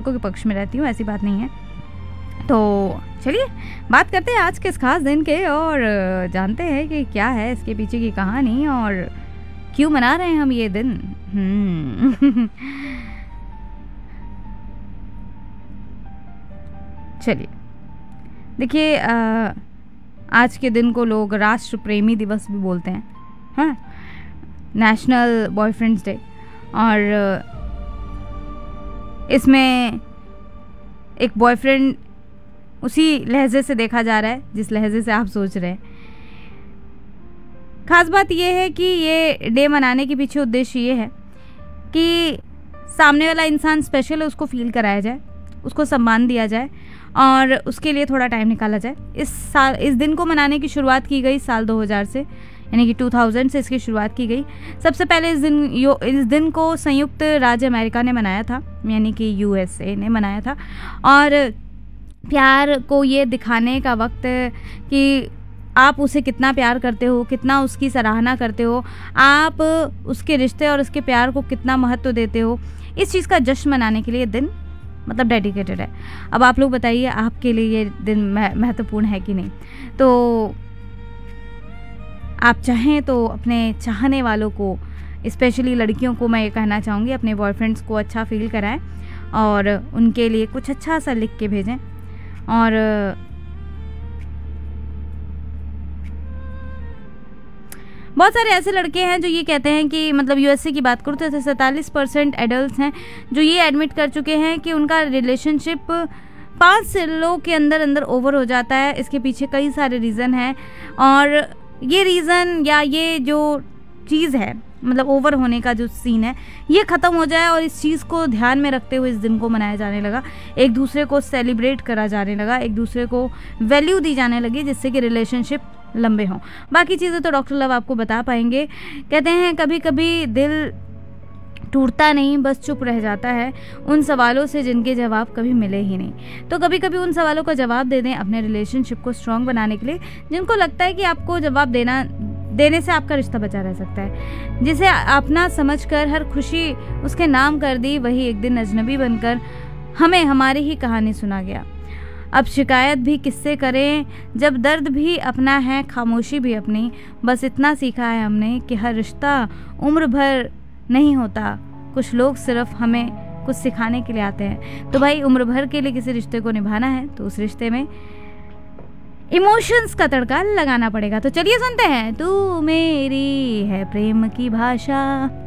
लड़कों के पक्ष में रहती हूँ, ऐसी बात नहीं है। तो चलिए बात करते हैं आज के इस खास दिन के और जानते हैं कि क्या है इसके पीछे की कहानी और क्यों मना रहे हैं हम ये दिन। चलिए देखिए, आज के दिन को लोग राष्ट्र प्रेमी दिवस भी बोलते हैं, हाँ, नेशनल बॉयफ्रेंड्स डे। और इसमें एक बॉयफ्रेंड उसी लहजे से देखा जा रहा है जिस लहजे से आप सोच रहे हैं। खास बात यह है कि ये डे मनाने के पीछे उद्देश्य ये है कि सामने वाला इंसान स्पेशल है उसको फील कराया जाए, उसको सम्मान दिया जाए और उसके लिए थोड़ा टाइम निकाला जाए। इस दिन को मनाने की शुरुआत की गई साल 2000 से, यानी कि 2000 से इसकी शुरुआत की गई। सबसे पहले इस दिन को संयुक्त राज्य अमेरिका ने मनाया था, यानी कि USA ने मनाया था। और प्यार को ये दिखाने का वक्त कि आप उसे कितना प्यार करते हो, कितना उसकी सराहना करते हो, आप उसके रिश्ते और उसके प्यार को कितना महत्व देते हो, इस चीज़ का जश्न मनाने के लिए दिन मतलब डेडिकेटेड है। अब आप लोग बताइए आपके लिए ये दिन महत्वपूर्ण है कि नहीं। तो आप चाहें तो अपने चाहने वालों को, स्पेशली लड़कियों को मैं ये कहना चाहूँगी, अपने बॉयफ्रेंड्स को अच्छा फील कराएं और उनके लिए कुछ अच्छा सा लिख के भेजें। और बहुत सारे ऐसे लड़के हैं जो ये कहते हैं कि मतलब USA की बात करूँ तो 47% एडल्ट हैं जो ये एडमिट कर चुके हैं कि उनका रिलेशनशिप 5 सालों के अंदर ओवर हो जाता है। इसके पीछे कई सारे रीज़न हैं और ये रीज़न या ये जो चीज़ है, मतलब ओवर होने का जो सीन है, ये ख़त्म हो जाए और इस चीज़ को ध्यान में रखते हुए इस दिन को मनाया जाने लगा, एक दूसरे को सेलिब्रेट करा जाने लगा, एक दूसरे को वैल्यू दी जाने लगी, जिससे कि रिलेशनशिप लंबे हों। बाकी चीज़ें तो डॉक्टर लव आपको बता पाएंगे। कहते हैं कभी कभी दिल टूटता नहीं, बस चुप रह जाता है उन सवालों से जिनके जवाब कभी मिले ही नहीं। तो कभी कभी उन सवालों का जवाब दे दें अपने रिलेशनशिप को स्ट्रॉन्ग बनाने के लिए, जिनको लगता है कि आपको जवाब देने से आपका रिश्ता बचा रह सकता है। जिसे अपना समझकर हर खुशी उसके नाम कर दी, वही एक दिन अजनबी बनकर हमें हमारी ही कहानी सुना गया। अब शिकायत भी किससे करें जब दर्द भी अपना है, खामोशी भी अपनी। बस इतना सीखा है हमने कि हर रिश्ता उम्र भर नहीं होता, कुछ लोग सिर्फ हमें कुछ सिखाने के लिए आते हैं। तो भाई उम्र भर के लिए किसी रिश्ते को निभाना है तो उस रिश्ते में इमोशंस का तड़का लगाना पड़ेगा। तो चलिए सुनते हैं तू मेरी है प्रेम की भाषा।